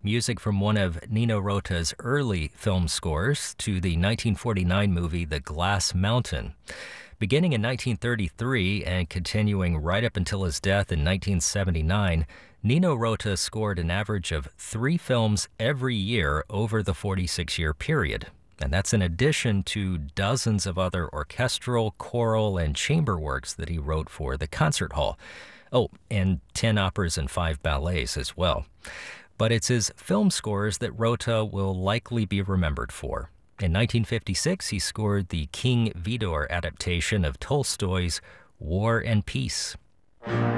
music from one of Nino Rota's early film scores to the 1949 movie The Glass Mountain. Beginning in 1933 and continuing right up until his death in 1979, Nino Rota scored an average of 3 films every year over the 46-year period. And that's in addition to dozens of other orchestral, choral, and chamber works that he wrote for the concert hall. Oh, and 10 operas and 5 ballets as well. But it's his film scores that Rota will likely be remembered for. In 1956, he scored the King Vidor adaptation of Tolstoy's War and Peace.